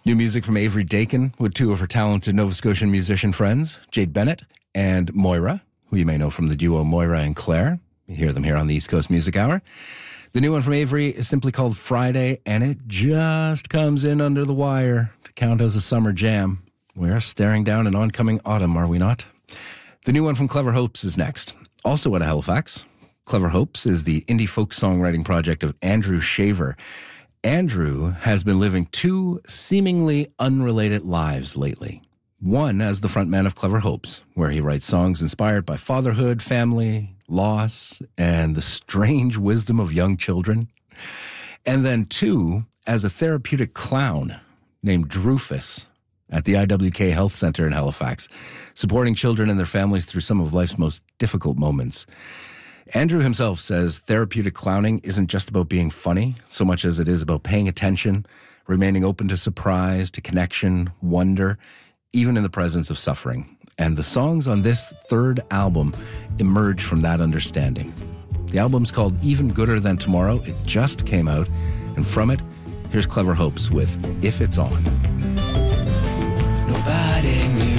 New music from Avery Dakin with two of her talented Nova Scotian musician friends, Jade Bennett and Moira, who you may know from the duo Moira and Claire. You hear them here on the East Coast Music Hour. The new one from Avery is simply called Friday, and it just comes in under the wire to count as a summer jam. We are staring down an oncoming autumn, are we not? The new one from Clever Hopes is next. Also out of Halifax, Clever Hopes is the indie folk songwriting project of Andrew Shaver. Andrew has been living two seemingly unrelated lives lately. One as the frontman of Clever Hopes, where he writes songs inspired by fatherhood, family, loss, and the strange wisdom of young children. And then two as a therapeutic clown named Drufus at the IWK Health Center in Halifax, supporting children and their families through some of life's most difficult moments. Andrew himself says therapeutic clowning isn't just about being funny, so much as it is about paying attention, remaining open to surprise, to connection, wonder, even in the presence of suffering. And the songs on this third album emerge from that understanding. The album's called Even Gooder Than Tomorrow. It just came out, and from it, here's Clever Hopes with If It's On. Nobody knew